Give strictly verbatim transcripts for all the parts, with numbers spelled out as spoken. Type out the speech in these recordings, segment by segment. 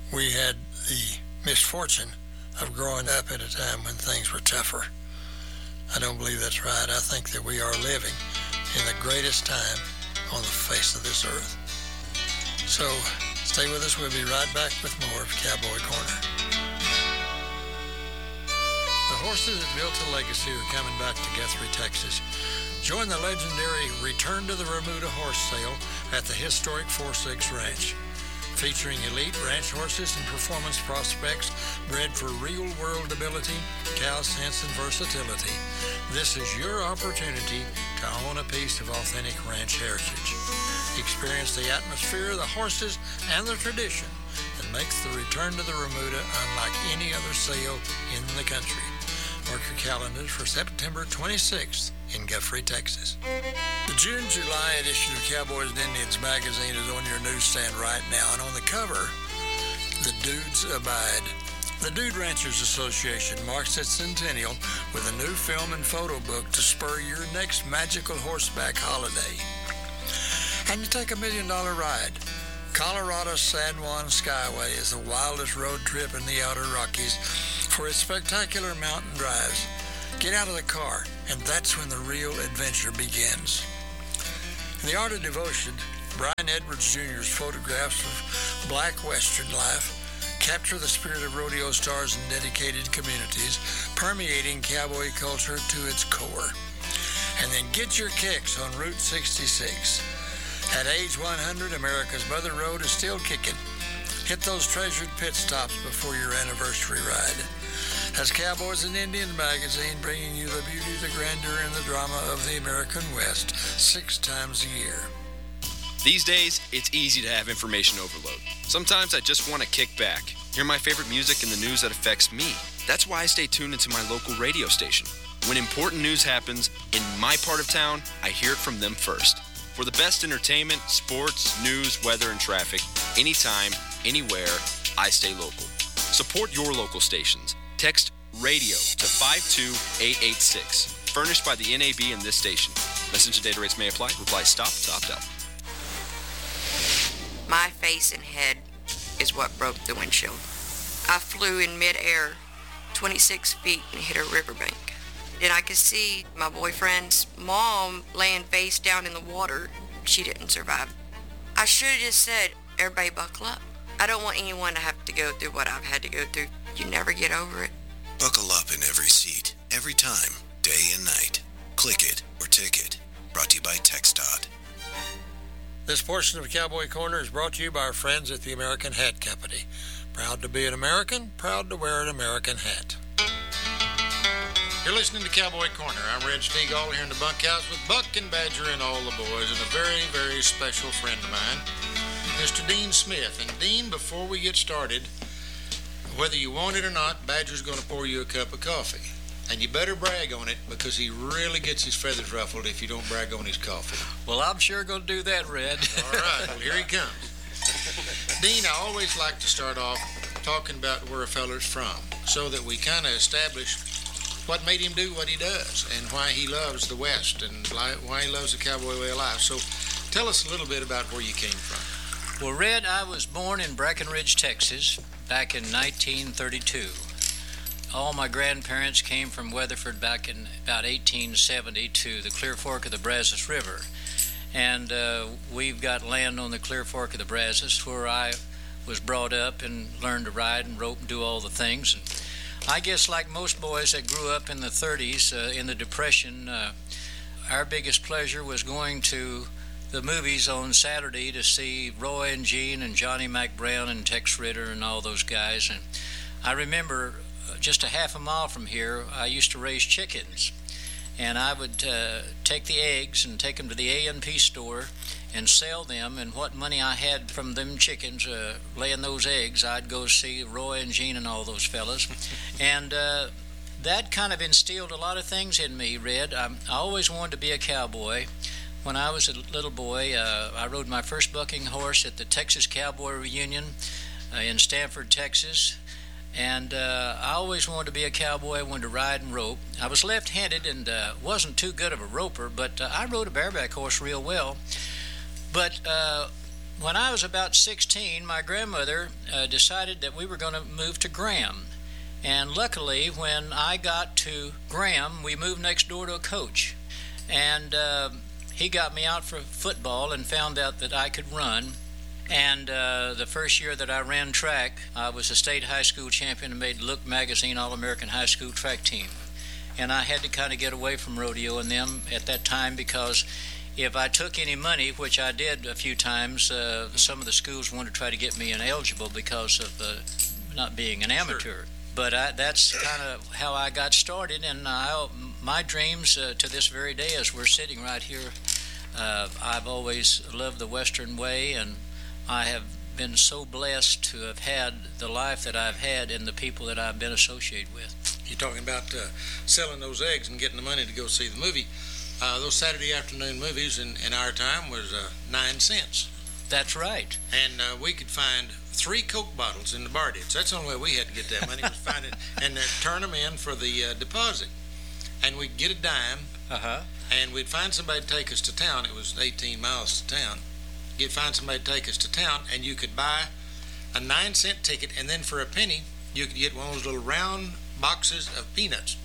we had the misfortune of growing up at a time when things were tougher. I don't believe that's right. I think that we are living in the greatest time on the face of this earth. So stay with us. We'll be right back with more of Cowboy Corner. The horses that built a legacy are coming back to Guthrie, Texas. Join the legendary Return to the Remuda horse sale at the historic Four Six Ranch. Featuring elite ranch horses and performance prospects bred for real-world ability, cow sense, and versatility, this is your opportunity to own a piece of authentic ranch heritage. Experience the atmosphere, the horses, and the tradition that makes the Return to the Remuda unlike any other sale in the country. Mark your calendars for September twenty-sixth in Guthrie, Texas. The June-July edition of Cowboys and Indians magazine is on your newsstand right now, and on the cover, The Dudes Abide. The Dude Ranchers Association marks its centennial with a new film and photo book to spur your next magical horseback holiday. And you take a million-dollar ride. Colorado San Juan Skyway is the wildest road trip in the Outer Rockies for its spectacular mountain drives. Get out of the car, and that's when the real adventure begins. In the Art of Devotion, Brian Edwards Junior's photographs of black Western life capture the spirit of rodeo stars and dedicated communities, permeating cowboy culture to its core. And then get your kicks on Route sixty-six. At age one hundred, America's Mother Road is still kicking. Hit those treasured pit stops before your anniversary ride. That's Cowboys and Indians magazine, bringing you the beauty, the grandeur, and the drama of the American West six times a year. These days, it's easy to have information overload. Sometimes I just want to kick back, hear my favorite music and the news that affects me. That's why I stay tuned into my local radio station. When important news happens in my part of town, I hear it from them first. For the best entertainment, sports, news, weather, and traffic, anytime, anywhere, I stay local. Support your local stations. Text RADIO to five two eight eight six. Furnished by the N A B and this station. Message and data rates may apply. Reply stop to opt out. My face and head is what broke the windshield. I flew in midair twenty-six feet and hit a riverbank. Then I could see my boyfriend's mom laying face down in the water. She didn't survive. I should have just said, everybody buckle up. I don't want anyone to have to go through what I've had to go through. You never get over it. Buckle up in every seat, every time, day and night. Click it or ticket. Brought to you by TxDOT. This portion of Cowboy Corner is brought to you by our friends at the American Hat Company. Proud to be an American, proud to wear an American hat. You're listening to Cowboy Corner. I'm Red Stegall here in the bunkhouse with Buck and Badger and all the boys, and a very, very special friend of mine, Mister Dean Smith. And Dean, before we get started, whether you want it or not, Badger's going to pour you a cup of coffee. And you better brag on it, because he really gets his feathers ruffled if you don't brag on his coffee. Well, I'm sure going to do that, Red. All right, well, here he comes. Dean, I always like to start off talking about where a feller's from, so that we kind of establish what made him do what he does and why he loves the West and why he loves the cowboy way of life. So tell us a little bit about where you came from. Well, Red, I was born in Breckenridge, Texas, back in nineteen thirty-two. All my grandparents came from Weatherford back in about eighteen seventy to the Clear Fork of the Brazos River. And uh, we've got land on the Clear Fork of the Brazos where I was brought up and learned to ride and rope and do all the things. And I guess like most boys that grew up in the thirties, uh, in the Depression, uh, our biggest pleasure was going to the movies on Saturday to see Roy and Gene and Johnny McBrown and Tex Ritter and all those guys. And I remember just a half a mile from here, I used to raise chickens. And I would uh, take the eggs and take them to the A and P store and sell them, and what money I had from them chickens uh, laying those eggs, I'd go see Roy and Gene and all those fellas. And uh, that kind of instilled a lot of things in me, Red. I, I always wanted to be a cowboy. When I was a little boy, uh, I rode my first bucking horse at the Texas Cowboy Reunion uh, in Stanford, Texas. And uh, I always wanted to be a cowboy. I wanted to ride and rope. I was left-handed and uh, wasn't too good of a roper, but uh, I rode a bareback horse real well. But uh, when I was about sixteen, my grandmother uh, decided that we were going to move to Graham. And luckily, when I got to Graham, we moved next door to a coach. And uh, he got me out for football and found out that I could run. And uh, the first year that I ran track, I was a state high school champion and made Look Magazine All-American High School track team. And I had to kind of get away from rodeo and them at that time, because if I took any money, which I did a few times, uh, some of the schools wanted to try to get me ineligible because of uh, not being an amateur. Sure. But I, that's kind of how I got started, and I, my dreams uh, to this very day, as we're sitting right here, uh, I've always loved the Western way, and I have been so blessed to have had the life that I've had and the people that I've been associated with. You're talking about uh, selling those eggs and getting the money to go see the movie. Uh, those Saturday afternoon movies in, in our time was uh, nine cents. That's right. And uh, we could find three Coke bottles in the bar ditch. That's the only way we had to get that money, was find it and uh, turn them in for the uh, deposit. And we'd get a dime, uh-huh. and we'd find somebody to take us to town. It was eighteen miles to town. You'd find somebody to take us to town, and you could buy a nine cent ticket, and then for a penny, you could get one of those little round boxes of peanuts.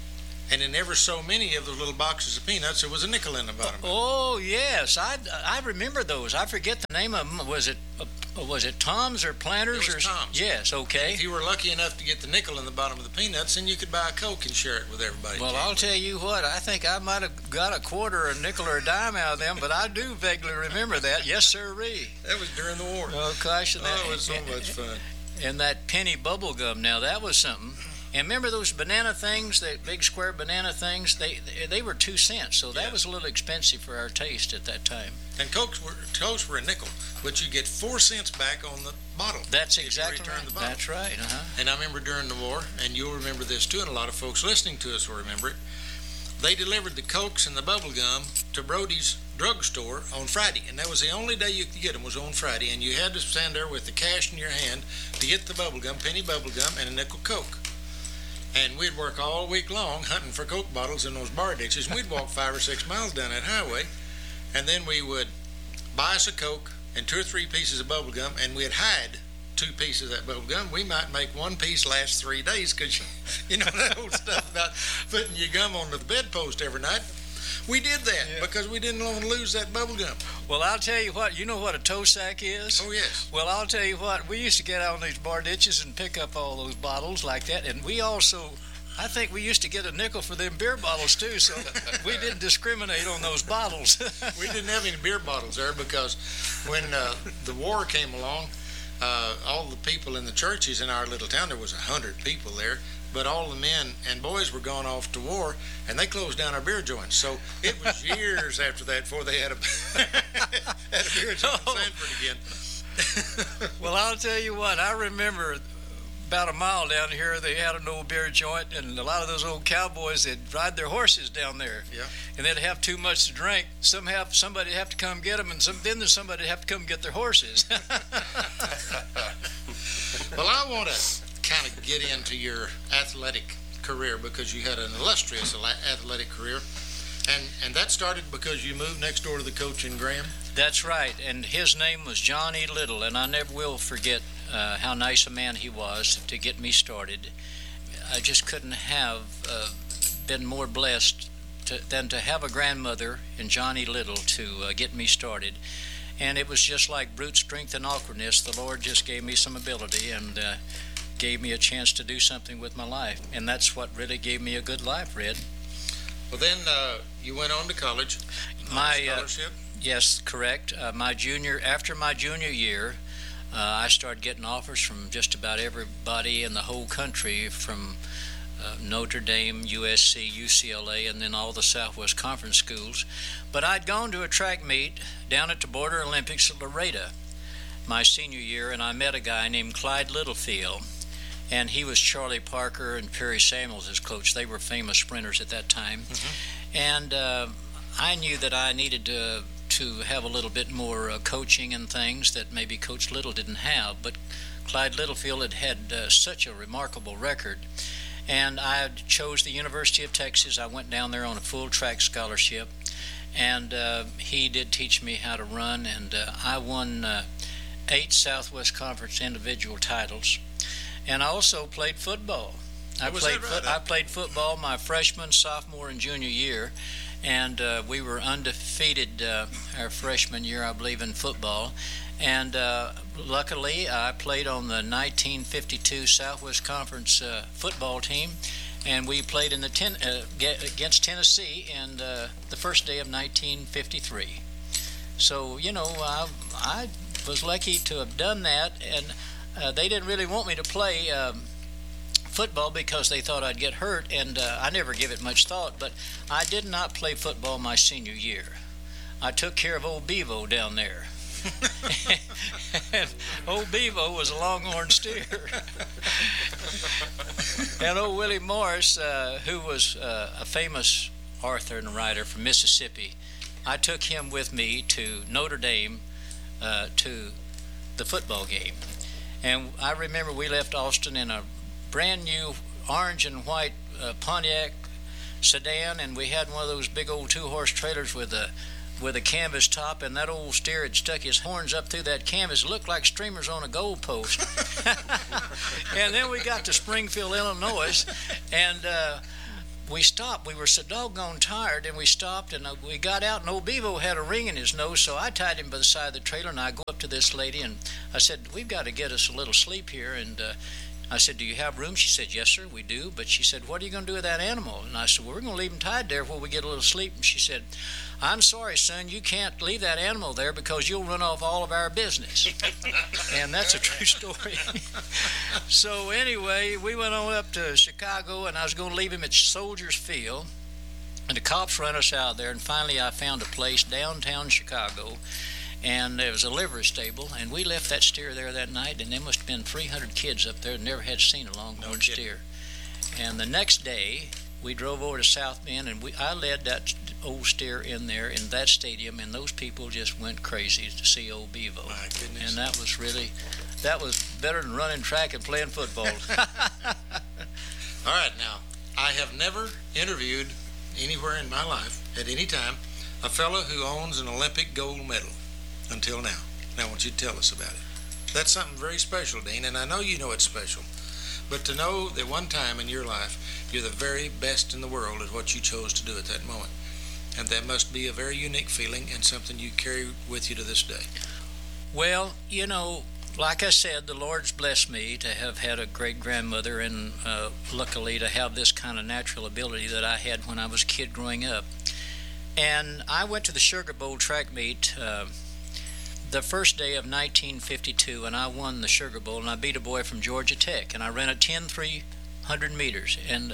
And in ever so many of those little boxes of peanuts, there was a nickel in the bottom. Oh, yes. I, I remember those. I forget the name of them. Was it uh, was it Tom's or Planters? It was or Tom's. Yes, okay. If you were lucky enough to get the nickel in the bottom of the peanuts, then you could buy a Coke and share it with everybody. Well, I'll tell you what. I think I might have got a quarter, a nickel, or a dime out of them, but I do vaguely remember that. Yes, sirree. That was during the war. Oh, gosh. Oh, that, it was so much fun. And that penny bubble gum, now that was something. And remember those banana things, that big square banana things? They they were two cents, so that yeah. was a little expensive for our taste at that time. And Cokes were Cokes were a nickel, but you get four cents back on the bottle. That's exactly right. The bottle. That's right. Uh-huh. And I remember during the war, and you'll remember this too, and a lot of folks listening to us will remember it. They delivered the Cokes and the bubble gum to Brody's drugstore on Friday, and that was the only day you could get them, was on Friday, and you had to stand there with the cash in your hand to get the bubble gum, penny bubble gum, and a nickel Coke. And we'd work all week long hunting for Coke bottles in those bar ditches, and we'd walk five or six miles down that highway, and then we would buy us a Coke and two or three pieces of bubble gum, and we'd hide two pieces of that bubble gum. We might make one piece last three days, because you, you know that old stuff about putting your gum on the bedpost every night. We did that yeah. because we didn't want to lose that bubble gum. Well, I'll tell you what, you know what a toe sack is? Oh, yes. Well, I'll tell you what, we used to get out on these bar ditches and pick up all those bottles like that, and we also, I think we used to get a nickel for them beer bottles too, so we didn't discriminate on those bottles. We didn't have any beer bottles there, because when uh, the war came along, uh, all the people in the churches in our little town, there was a hundred people there, but all the men and boys were gone off to war, and they closed down our beer joints. So it was years after that before they had a, had a beer joint in Sanford again. Well, I'll tell you what, I remember about a mile down here, they had an old beer joint, and a lot of those old cowboys, they'd ride their horses down there. Yeah. And they'd have too much to drink. Some have, somebody'd have to come get them, and some, then there's somebody'd have to come get their horses. Well, I want to kind of get into your athletic career, because you had an illustrious athletic career, and and that started because you moved next door to the coach in Graham. That's right, and his name was John E. Little, and I never will forget uh, how nice a man he was to get me started. I just couldn't have uh, been more blessed to, than to have a grandmother in John E. Little to uh, get me started. And it was just like brute strength and awkwardness. The Lord just gave me some ability, and uh, gave me a chance to do something with my life, and that's what really gave me a good life, Red. Well, then uh, you went on to college. My scholarship. Uh, yes, correct. Uh, my junior, after my junior year, uh, I started getting offers from just about everybody in the whole country, from uh, Notre Dame, U S C, U C L A, and then all the Southwest Conference schools. But I'd gone to a track meet down at the Border Olympics at Laredo my senior year, and I met a guy named Clyde Littlefield. And he was Charlie Parker and Perry Samuels' coach. They were famous sprinters at that time. Mm-hmm. And uh, I knew that I needed to, to have a little bit more uh, coaching and things that maybe Coach Little didn't have. But Clyde Littlefield had had uh, such a remarkable record. And I chose the University of Texas. I went down there on a full track scholarship. and uh, he did teach me how to run, and uh, I won uh, eight Southwest Conference individual titles, and I also played football. I Was played that right? foot, I played football my freshman, sophomore, and junior year, and uh, we were undefeated uh, our freshman year, I believe, in football. And uh, luckily, I played on the nineteen fifty-two Southwest Conference uh, football team, and we played in the ten, uh, against Tennessee in uh, the first day of nineteen fifty-three. So, you know, I, I was lucky to have done that, and uh, they didn't really want me to play um, football because they thought I'd get hurt, and uh, I never give it much thought, but I did not play football my senior year. I took care of old Bevo down there. And old Bevo was a longhorn steer. And old Willie Morris, uh, who was uh, a famous author and writer from Mississippi, I took him with me to Notre Dame uh, to the football game. And I remember we left Austin in a brand new orange and white uh, Pontiac sedan, and we had one of those big old two-horse trailers with a with a canvas top, and that old steer had stuck his horns up through that canvas. It looked like streamers on a goalpost. And then we got to Springfield, Illinois, and uh, we stopped. We were so doggone tired, and we stopped, and uh, we got out, and old Bevo had a ring in his nose, so I tied him by the side of the trailer, and I go up to this lady, and I said, we've got to get us a little sleep here, and uh, I said, do you have room? She said, yes, sir, we do. But she said, what are you going to do with that animal? And I said, well, we're going to leave him tied there while we get a little sleep. And she said, I'm sorry, son, you can't leave that animal there because you'll run off all of our business. And that's a true story. So anyway, we went on up to Chicago, and I was going to leave him at Soldiers Field. And the cops ran us out there, and finally I found a place downtown Chicago, and there was a livery stable, and we left that steer there that night, and there must have been three hundred kids up there that never had seen a longhorn No steer. And the next day, we drove over to South Bend, and we I led that old steer in there in that stadium, and those people just went crazy to see old Bevo. My goodness. And that was really, that was better than running track and playing football. All right, now, I have never interviewed anywhere in my life, at any time, a fellow who owns an Olympic gold medal until now. Now I want you to tell us about it. That's something very special, Dean, and I know you know it's special. But to know that one time in your life, you're the very best in the world at what you chose to do at that moment. And that must be a very unique feeling and something you carry with you to this day. Well, you know, like I said, the Lord's blessed me to have had a great-grandmother, and uh, luckily to have this kind of natural ability that I had when I was a kid growing up. And I went to the Sugar Bowl track meet uh, the first day of nineteen fifty-two, and I won the Sugar Bowl, and I beat a boy from Georgia Tech, and I ran a ten three hundred meters. And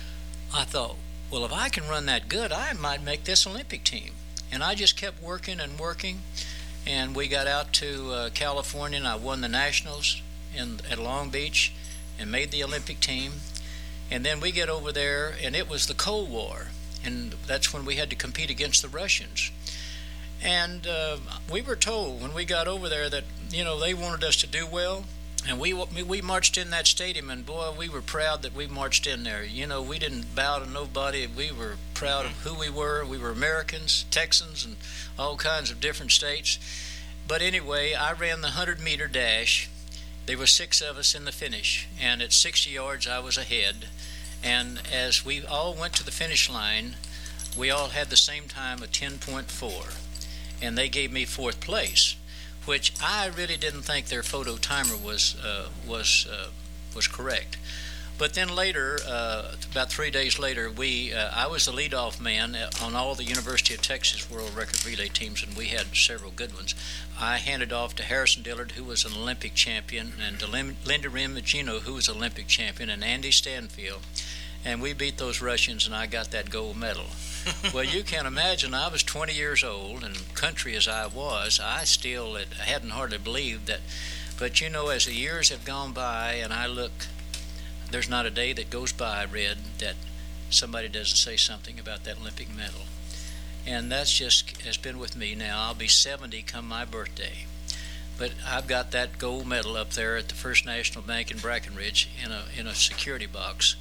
I thought, well, if I can run that good, I might make this Olympic team. And I just kept working and working. And we got out to uh, California, and I won the Nationals in, at Long Beach and made the Olympic team. And then we get over there, and it was the Cold War, and that's when we had to compete against the Russians. And uh, we were told when we got over there that, you know, they wanted us to do well. And we we marched in that stadium, and boy, we were proud that we marched in there. You know, we didn't bow to nobody. We were proud of who we were. We were Americans, Texans, and all kinds of different states. But anyway, I ran the hundred-meter dash. There were six of us in the finish, and at sixty yards, I was ahead. And as we all went to the finish line, we all had the same time of ten point four, and they gave me fourth place, which I really didn't think their photo timer was uh, was uh, was correct. But then later, uh, about three days later, we uh, I was the leadoff man on all the University of Texas World Record Relay teams, and we had several good ones. I handed off to Harrison Dillard, who was an Olympic champion, and to Linda Rimagino, who was an Olympic champion, and Andy Stanfield. And we beat those Russians, and I got that gold medal. Well, you can imagine, I was twenty years old, and country as I was, I still I hadn't hardly believed that. But, you know, as the years have gone by, and I look, there's not a day that goes by, Red, that somebody doesn't say something about that Olympic medal. And that's just has been with me now. I'll be seventy come my birthday. But I've got that gold medal up there at the First National Bank in Breckenridge in a in a security box.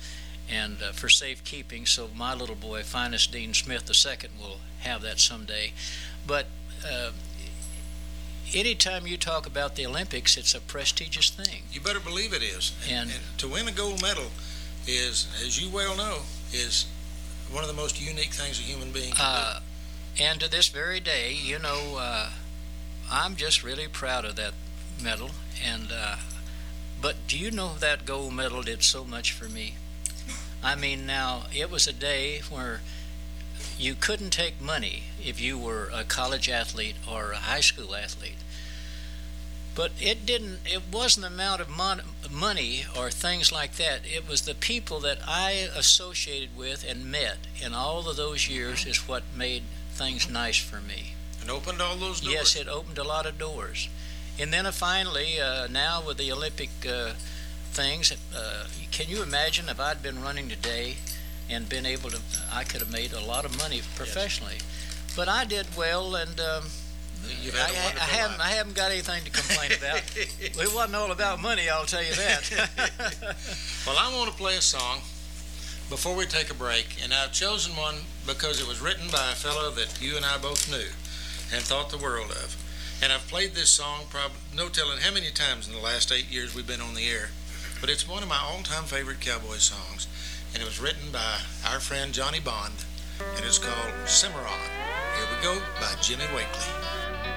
and uh, for safekeeping, so my little boy, Finest Dean Smith the Second, will have that someday. But uh, anytime you talk about the Olympics, it's a prestigious thing. You better believe it is. And, and to win a gold medal is, as you well know, is one of the most unique things a human being can uh, do. And to this very day, you know, uh, I'm just really proud of that medal. And uh, but do you know that gold medal did so much for me? I mean, now, it was a day where you couldn't take money if you were a college athlete or a high school athlete. But it didn't, it wasn't the amount of mon- money or things like that. It was the people that I associated with and met in all of those years mm-hmm. is what made things nice for me. And opened all those doors. Yes, it opened a lot of doors. And then uh, finally, uh, now with the Olympic uh, things, uh, can you imagine if I'd been running today and been able to, I could have made a lot of money professionally. Yes. But I did well, and um, You've had I, a I, I, haven't, I haven't got anything to complain about. Well, it wasn't all about money, I'll tell you that. Well, I want to play a song before we take a break, and I've chosen one because it was written by a fellow that you and I both knew and thought the world of. And I've played this song probably no telling how many times in the last eight years we've been on the air. But it's one of my all-time favorite cowboy songs, and it was written by our friend Johnny Bond, and it's called Cimarron. Here we go by Jimmy Wakely.